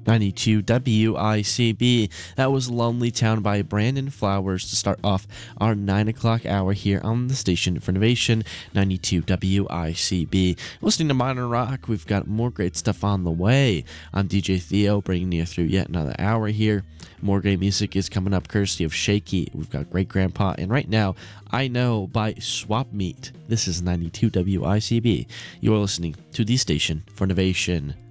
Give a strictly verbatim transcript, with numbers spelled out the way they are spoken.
ninety-two W I C B. That was Lonely Town by Brandon Flowers to start off our nine o'clock hour here on the station for Innovation, ninety-two W I C B. Listening to Modern Rock, we've got more great stuff on the way. I'm D J Theo, bringing you through yet another hour here. More great music is coming up courtesy of Shaky. We've got Great Grandpa, and right now, I Know by Swap Meet. This is ninety-two W I C B. You are listening to the station for Innovation.